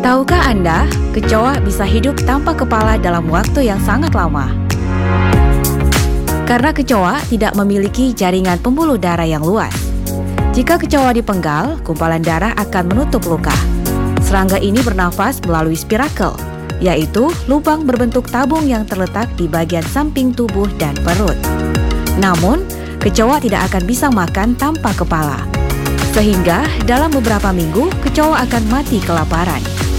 Tahukah Anda, kecoa bisa hidup tanpa kepala dalam waktu yang sangat lama? Karena kecoa tidak memiliki jaringan pembuluh darah yang luas. Jika kecoa dipenggal, gumpalan darah akan menutup luka. Serangga ini bernafas melalui spirakel, yaitu lubang berbentuk tabung yang terletak di bagian samping tubuh dan perut. Namun, kecoa tidak akan bisa makan tanpa kepala. Sehingga dalam beberapa minggu, kecoa akan mati kelaparan.